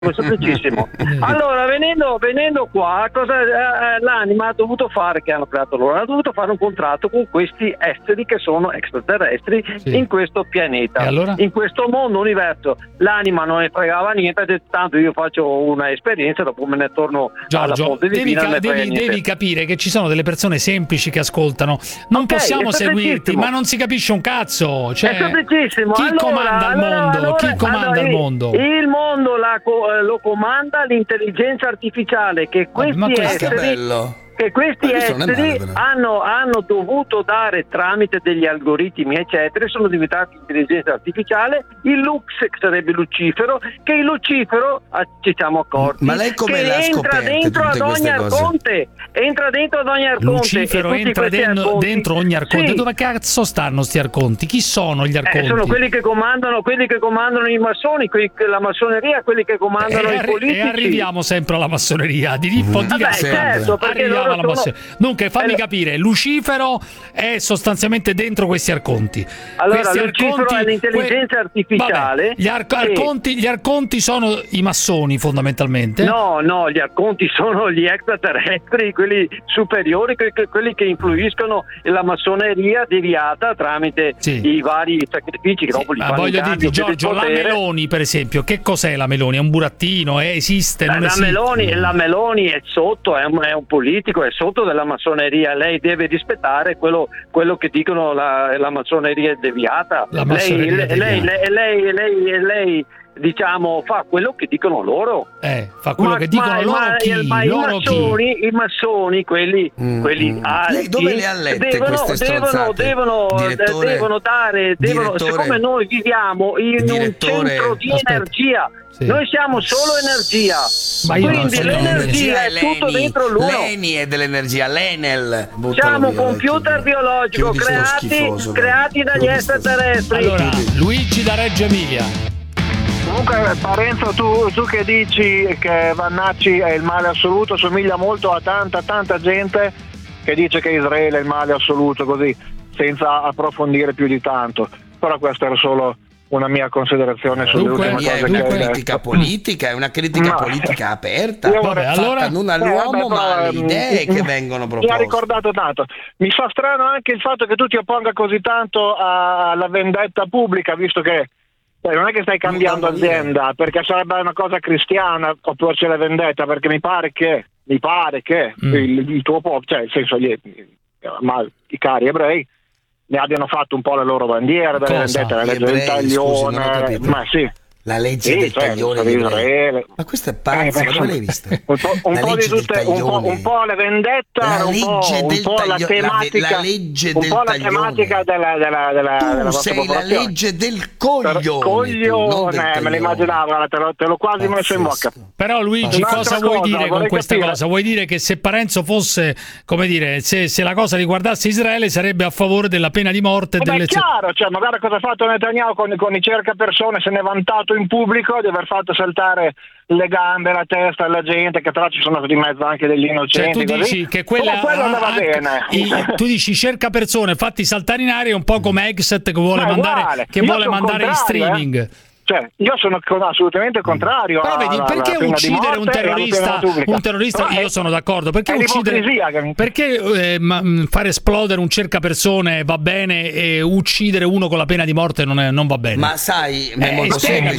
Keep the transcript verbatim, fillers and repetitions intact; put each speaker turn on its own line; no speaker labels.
semplicissimo. Allora, venendo, venendo qua, cosa eh, l'anima ha dovuto fare, che hanno creato loro? Ha dovuto fare un contratto con questi esteri che sono extraterrestri sì. in questo pianeta,
allora?
in questo mondo, universo. L'anima non ne fregava niente, ha detto tanto io faccio una esperienza, dopo me ne torno
Giorgio,
alla fonte
devi,
divina.
ca- devi, devi capire che ci sono delle persone semplici che ascoltano. Non okay, possiamo seguirti, ma non si capisce un cazzo. Cioè,
è semplicissimo.
Chi
allora,
comanda il
allora,
mondo?
Allora,
Chi comanda
allora,
il mondo?
Il mondo la, lo comanda l'intelligenza artificiale, che questi
ma
esseri,
che bello.
che questi
ma
esseri
male,
hanno, hanno dovuto dare tramite degli algoritmi eccetera, sono diventati intelligenza artificiale. Il Lux sarebbe Lucifero, che il Lucifero ci siamo accorti
ma lei come
che
l'ha
entra dentro ad ogni arconte, entra dentro ad ogni arconte.
Lucifero entra dentro, arconti, dentro ogni arconte. Sì. Dove cazzo stanno sti arconti? Chi sono gli arconti?
Eh, sono quelli che comandano, quelli che comandano i massoni, quelli, la massoneria, quelli che comandano
e
i
arri-
politici.
E arriviamo sempre alla massoneria. Di Rippo,
mm. di Vabbè, certo,
arriviamo alla
sono...
massoneria. Dunque, fammi eh, capire, Lucifero è sostanzialmente dentro questi arconti.
Allora,
questi
Lucifero
arconti,
è l'intelligenza
que...
artificiale.
Vabbè, gli, ar- sì. arconti, gli arconti sono i massoni, fondamentalmente.
No, no, gli arconti sono gli extraterrestri, quelli superiori, quelli che influiscono la massoneria deviata tramite sì. i vari sacrifici che
sì,
dopo li
ma
fanno.
Voglio dirti, Giorgio, la Meloni, per esempio, che cos'è la Meloni? È un burattino? È, esiste? Non
la,
esiste?
Meloni, la Meloni è sotto, è un, è un politico, è sotto della massoneria. Lei deve rispettare quello, quello che dicono la, la massoneria deviata.
La massoneria
lei,
deviata.
lei, lei, lei, lei, lei, lei diciamo fa quello che dicono loro,
eh, fa quello
ma,
che dicono
ma,
loro
ma,
chi?
ma
loro
i massoni,
chi?
i massoni quelli,
mm,
quelli
mm.
alti,
lei dove le ha lette
devono,
queste
devono, devono,
direttore,
devono dare devono,
direttore,
siccome noi viviamo in un centro di aspetta. energia sì. Noi siamo solo energia,
ma io
quindi
so
l'energia è
Leni,
tutto dentro l'uno.
Leni è dell'energia, l'Enel.
Siamo un computer biologico creati, creati dagli extraterrestri.
Allora, Luigi da Reggio Emilia.
Comunque Parenzo, tu, tu che dici che Vannacci è il male assoluto, somiglia molto a tanta tanta gente che dice che Israele è il male assoluto, così, senza approfondire più di tanto. Però questa era solo una mia considerazione sulle
dunque,
ultime cose
è una
che hai
critica
detto.
politica, è una critica
no.
politica aperta.
Io
vabbè, allora
non all'uomo, eh, vabbè, ma alle idee
m-
che vengono proposte.
Mi ha ricordato tanto. Mi fa strano anche il fatto che tu ti opponga così tanto alla vendetta pubblica, visto che Beh, non è che stai cambiando azienda, perché sarebbe una cosa cristiana opporsi alla vendetta, perché mi pare che mi pare che mm. il, il tuo popolo, cioè nel senso gli, ma, i cari ebrei ne abbiano fatto un po' la loro bandiera della vendetta, la legge del taglione, ma sì.
La legge sì, del taglione di Israele. Ma questo è pazzo, eh, ma dove l'hai vista?
Un po', un po' di tutte, un po', un po' la vendetta,
la
un po', un po' la tematica,
la, la legge
un
del
po' la
taglione.
tematica della, della, della,
tu
della
sei la legge del coglione.
Coglione, me l'immaginavo, te lo, te l'ho quasi Pazzesco. messo in bocca.
Però Luigi, cosa vuoi
cosa,
dire con questa
capire.
cosa? Vuoi dire che se Parenzo fosse, come dire, se, se la cosa riguardasse Israele sarebbe a favore della pena di morte?
Eh
delle...
È chiaro, cioè magari cosa ha fatto Netanyahu con, con i cercapersone, se ne è vantato in pubblico di aver fatto saltare le gambe, la testa alla gente, che tra l'altro ci sono di mezzo anche degli innocenti.
Cioè tu dici
così.
che quella
andava
anche,
bene.
I, tu dici cerca persone fatti saltare in aria, un po' come Exet che vuole
Ma
mandare, che vuole mandare in streaming.
Eh? Cioè, io sono assolutamente contrario.
Però vedi,
a,
perché uccidere un terrorista? Un terrorista,
no,
io sono d'accordo. Perché
è
uccidere?
Che...
Perché eh, ma, far esplodere un cercapersone va bene e uccidere uno con la pena di morte non, è, non va bene?
Ma sai, è
eh,
molto
spiegami,